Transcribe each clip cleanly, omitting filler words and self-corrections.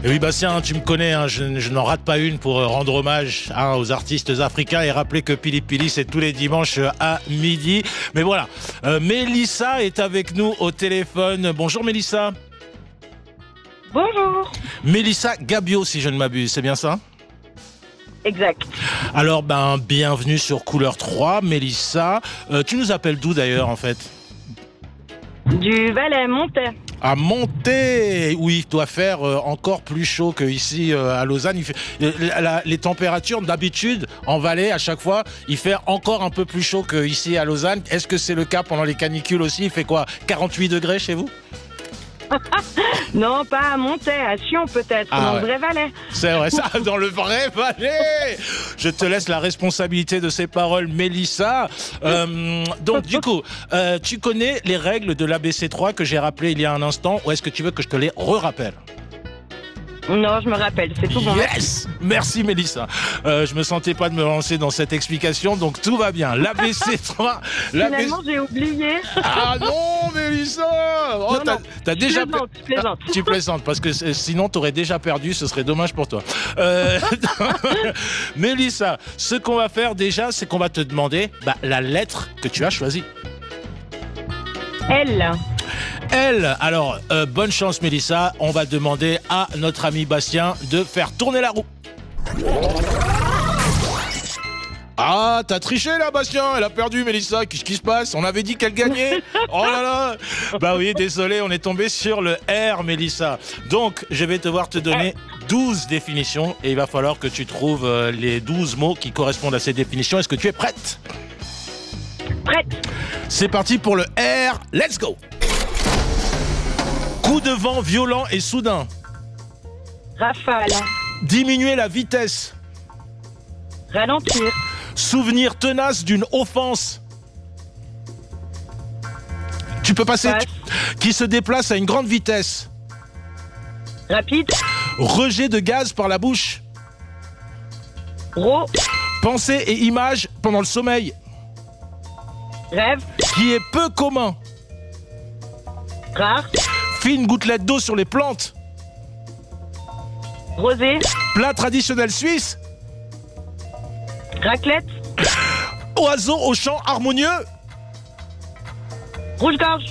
Et oui, Bastien, tu me connais, hein, je n'en rate pas une pour rendre hommage aux artistes africains et rappeler que Pili Pili, c'est tous les dimanches à midi. Mais voilà, Mélissa est avec nous au téléphone. Bonjour Mélissa. Bonjour. Mélissa Gabio, si je ne m'abuse, c'est bien ça ? Exact. Alors, bienvenue sur Couleur 3, Mélissa. Tu nous appelles d'où d'ailleurs, en fait ? Du Valais, Montais. À Monter, où il doit faire encore plus chaud qu'ici à Lausanne. Les températures d'habitude en Valais, à chaque fois, il fait encore un peu plus chaud qu'ici à Lausanne. Est-ce que c'est le cas pendant les canicules aussi ? Il fait quoi, 48 degrés chez vous ? Non, pas à Montais, à Sion peut-être, dans le vrai Valais. C'est vrai, ça, dans le vrai Valais. Je te laisse la responsabilité de ces paroles, Mélissa. Donc, du coup, tu connais les règles de l'ABC3 que j'ai rappelées il y a un instant, ou est-ce que tu veux que je te les re-rappelle ? Non, je me rappelle, c'est tout bon. Yes! Merci Mélissa. Je me sentais pas de me lancer dans cette explication, donc tout va bien. L'ABC3... Finalement, j'ai oublié. Ah non, Mélissa! Oh, non, t'as déjà... Je plaisante. Tu plaisantes, parce que sinon t'aurais déjà perdu, ce serait dommage pour toi. Mélissa, ce qu'on va faire déjà, c'est qu'on va te demander la lettre que tu as choisie. Elle. Alors, bonne chance Mélissa, on va demander à notre ami Bastien de faire tourner la roue. Ah, t'as triché là Bastien, elle a perdu Mélissa, qu'est-ce qui se passe ? On avait dit qu'elle gagnait. Oh là là. Bah oui, désolé, on est tombé sur le R Mélissa. Donc, je vais devoir te donner 12 définitions et il va falloir que tu trouves les 12 mots qui correspondent à ces définitions. Est-ce que tu es prête ? Prête. C'est parti pour le R, let's go. Coup de vent violent et soudain. Rafale. Diminuer la vitesse. Ralentir. Souvenir tenace d'une offense. Tu peux passer. Qui se déplace à une grande vitesse. Rapide. Rejet de gaz par la bouche. Pensée et image pendant le sommeil. Rêve. Qui est peu commun. Rare. Fine gouttelette d'eau sur les plantes. Rosé. Plat traditionnel suisse. Raclette. Oiseau au chant harmonieux. Rouge-gorge.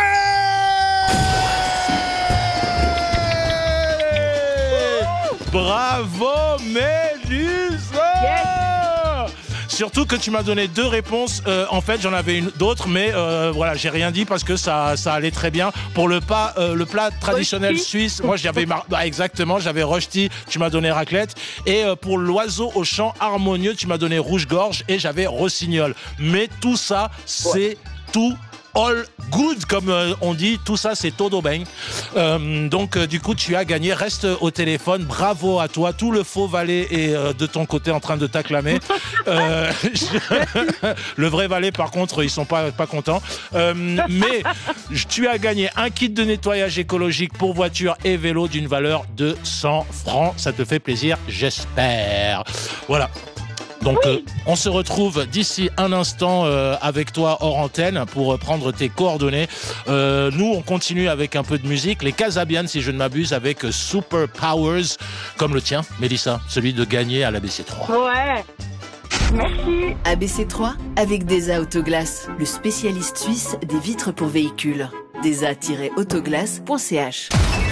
Bravo Mélissa. Yes. Surtout que tu m'as donné 2 réponses. En fait, j'en avais une d'autre, mais voilà, j'ai rien dit parce que ça allait très bien. Pour le plat traditionnel suisse, moi j'avais exactement, j'avais rosti, tu m'as donné raclette. Et pour l'oiseau au chant harmonieux, tu m'as donné rouge-gorge et j'avais rossignol. Mais tout ça, c'est tout all good, comme on dit, tout ça c'est todo bien. Donc du coup tu as gagné, reste au téléphone, bravo à toi, tout le faux Valais est de ton côté en train de t'acclamer. Le vrai Valais par contre ils sont pas contents. Mais tu as gagné un kit de nettoyage écologique pour voiture et vélo d'une valeur de 100 francs, ça te fait plaisir j'espère. Voilà. Donc on se retrouve d'ici un instant avec toi hors antenne pour prendre tes coordonnées. Nous on continue avec un peu de musique. Les Casabian si je ne m'abuse avec Super Powers comme le tien Mélissa, celui de gagner à l'ABC3. Ouais. Merci. ABC3 avec Desa Autoglace, le spécialiste suisse des vitres pour véhicules. Desa-autoglace.ch